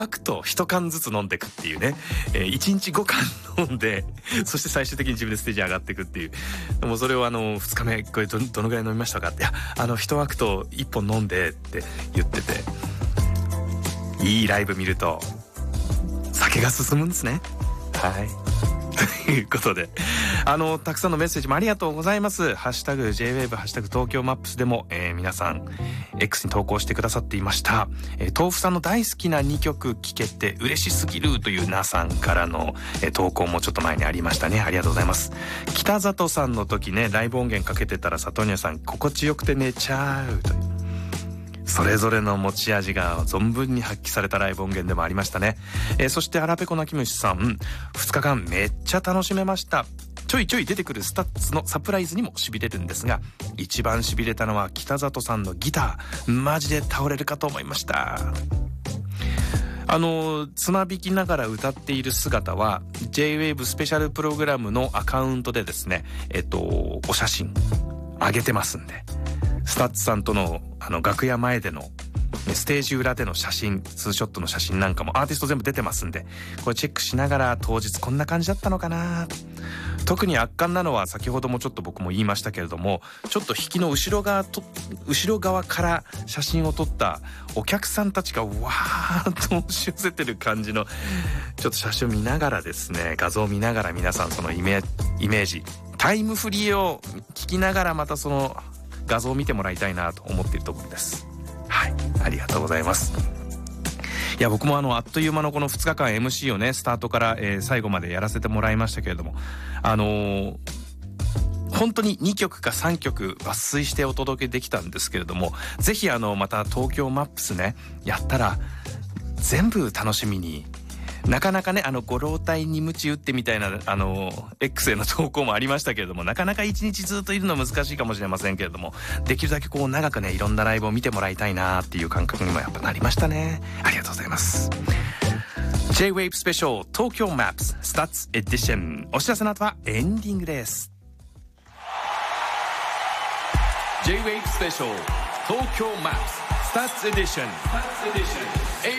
くと1缶ずつ飲んでくっていうね、1日5缶飲んで、そして最終的に自分でステージ上がっていくっていう。でもそれを2日目これ どのぐらい飲みましたかって、いや1枠と1本飲んでって言ってて、いいライブ見ると酒が進むんですね。はいということで、たくさんのメッセージもありがとうございます。ハッシュタグ JWAVE ハッシュタグ東京マップスでも、皆さん X に投稿してくださっていました。豆腐さんの大好きな2曲聴けて嬉しすぎるというなさんからの、投稿もちょっと前にありましたね。ありがとうございます。北里さんの時ね、ライブ音源かけてたら里庭さん心地よくて寝ちゃうという、それぞれの持ち味が存分に発揮されたライブ音源でもありましたね。そして腹ペコなきむしさん、2日間めっちゃ楽しめました。ちょいちょい出てくるスタッツのサプライズにも痺れるんですが、一番痺れたのは北里さんのギター、マジで倒れるかと思いました。つまびきながら歌っている姿は JWAVE スペシャルプログラムのアカウントでですね、お写真上げてますんで、スタッツさんとの楽屋前でのステージ裏での写真、ツーショットの写真なんかもアーティスト全部出てますんで、これチェックしながら当日こんな感じだったのかな。特に圧巻なのは先ほどもちょっと僕も言いましたけれども、ちょっと引きの後ろ側から写真を撮ったお客さんたちがわーっと押し寄せてる感じのちょっと写真を見ながらですね、画像を見ながら皆さんそのイメージタイムフリーを聞きながらまたその画像を見てもらいたいなと思っているところです。はい、ありがとうございます。いや僕もあっという間のこの2日間 MC をね、スタートから、最後までやらせてもらいましたけれども、本当に2曲か3曲抜粋してお届けできたんですけれども、ぜひまた東京マップスねやったら全部楽しみに、なかなかねご老体に鞭打ってみたいなX への投稿もありましたけれども、なかなか一日ずっといるの難しいかもしれませんけれども、できるだけこう長くねいろんなライブを見てもらいたいなっていう感覚にもやっぱなりましたね。ありがとうございます。 J-WAVE スペシャル東京マップススタッツエディション、お知らせの後はエンディングです。 J-WAVE スペシャル東京マップススタッツエディション